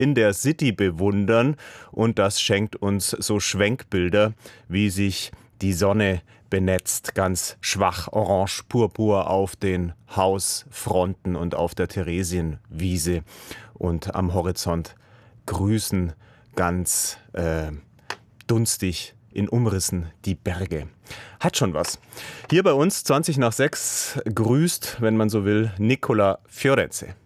in der City bewundern und das schenkt uns so Schwenkbilder, wie sich die Sonne benetzt, ganz schwach orange-purpur auf den Hausfronten und auf der Theresienwiese und am Horizont grüßen ganz dunstig in Umrissen die Berge. Hat schon was. Hier bei uns 20 nach 6 grüßt, wenn man so will, Nicola Fiorenze.